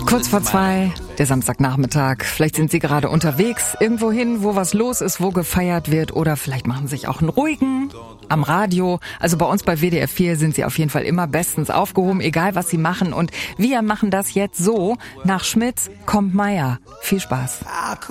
Kurz vor 2, der Samstagnachmittag. Vielleicht sind Sie gerade unterwegs, irgendwo hin, wo was los ist, wo gefeiert wird. Oder vielleicht machen Sie sich auch einen ruhigen am Radio. Also bei uns bei WDR 4 sind Sie auf jeden Fall immer bestens aufgehoben, egal was Sie machen. Und wir machen das jetzt so. Nach Schmitz kommt Meier. Viel Spaß.